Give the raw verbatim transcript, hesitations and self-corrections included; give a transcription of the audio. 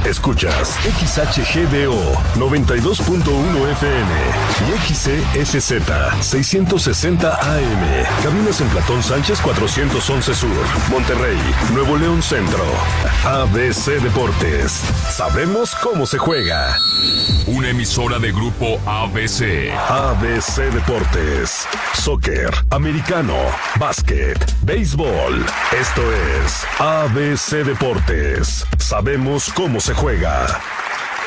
Escuchas X H G D O noventa y dos punto uno F M y X C S Z seiscientos sesenta A M. Cabinas en Platón Sánchez cuatrocientos once Sur, Monterrey, Nuevo León Centro. A B C Deportes. Sabemos cómo se juega. Una emisora de Grupo A B C. A B C Deportes. Soccer, americano, básquet, béisbol. Esto es A B C Deportes. Sabemos cómo se juega.